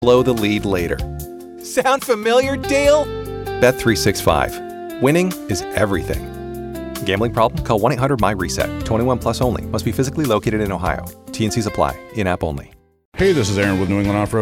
blow the lead later. Sound familiar, Dale? Bet365. Winning is everything. Gambling problem? Call 1-800-MY-RESET. 21 plus only. Must be physically located in Ohio. T&Cs apply. In-app only. Hey, this is Aaron with New England Off-Road.